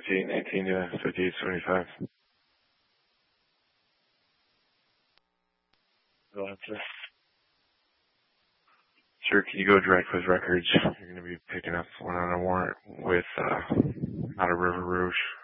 5819 to 5875. Go answer. Sir, can you go direct with records? You're going to be picking up one on a warrant with out of River Rouge.